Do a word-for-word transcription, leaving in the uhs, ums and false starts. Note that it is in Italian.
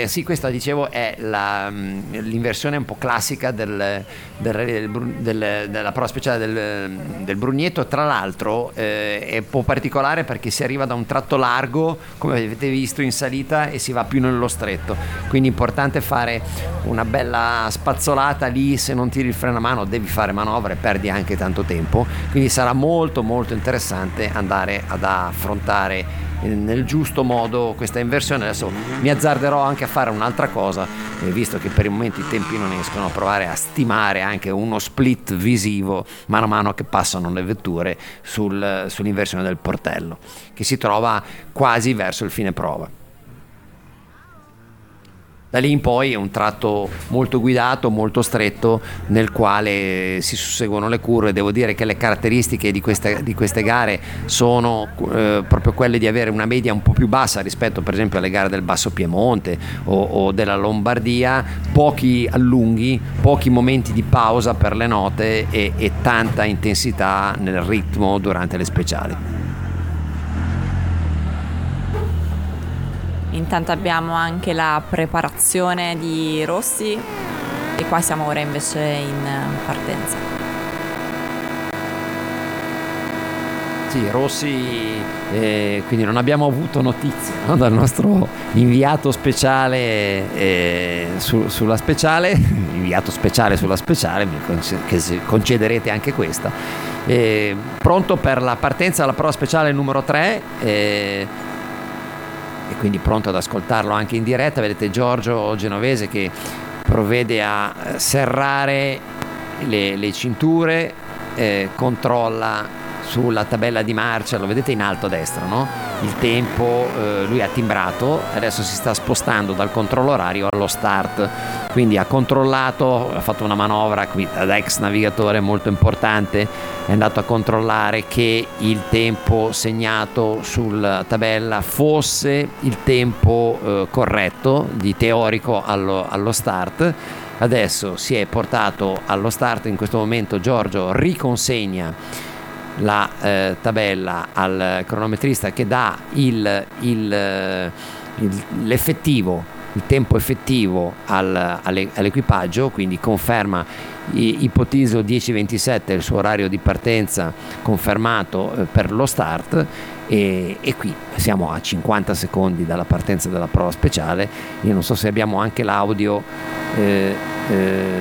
Eh sì, questa dicevo è la, l'inversione un po' classica del, del, del, della prova speciale del, del Brugneto. Tra l'altro eh, è un po' particolare perché si arriva da un tratto largo, come avete visto, in salita, e si va più nello stretto, quindi è importante fare una bella spazzolata lì. Se non tiri il freno a mano devi fare manovre, perdi anche tanto tempo, quindi sarà molto molto interessante andare ad affrontare nel giusto modo questa inversione. Adesso mi azzarderò anche a fare un'altra cosa, eh, visto che per il momento i tempi non escono, a provare a stimare anche uno split visivo mano a mano che passano le vetture sul, sull'inversione del portello, che si trova quasi verso il fine prova. Da lì in poi è un tratto molto guidato, molto stretto, nel quale si susseguono le curve. Devo dire che le caratteristiche di queste, di queste gare sono eh, proprio quelle di avere una media un po' più bassa rispetto per esempio alle gare del Basso Piemonte o, o della Lombardia, pochi allunghi, pochi momenti di pausa per le note e, e tanta intensità nel ritmo durante le speciali. Intanto abbiamo anche la preparazione di Rossi e qua siamo ora invece in partenza. Sì, Rossi, eh, quindi non abbiamo avuto notizie, no, dal nostro inviato speciale eh, su, sulla speciale, inviato speciale sulla speciale, mi concederete anche questa. Eh, pronto per la partenza della prova speciale numero tre. Eh, e quindi pronto ad ascoltarlo anche in diretta. Vedete Giorgio Genovese che provvede a serrare le, le cinture, eh, controlla sulla tabella di marcia, lo vedete in alto a destra, no? Il tempo, eh, lui ha timbrato, adesso si sta spostando dal controllo orario allo start, quindi ha controllato, ha fatto una manovra qui da ex navigatore molto importante, è andato a controllare che il tempo segnato sulla tabella fosse il tempo eh, corretto di teorico allo, allo start. Adesso si è portato allo start, in questo momento Giorgio riconsegna la eh, tabella al cronometrista che dà il, il, il, l'effettivo, il tempo effettivo al, alle, all'equipaggio, quindi conferma, ipotizzo dieci ventisette il suo orario di partenza confermato eh, per lo start, e, e qui siamo a cinquanta secondi dalla partenza della prova speciale. Io non so se abbiamo anche l'audio eh, eh,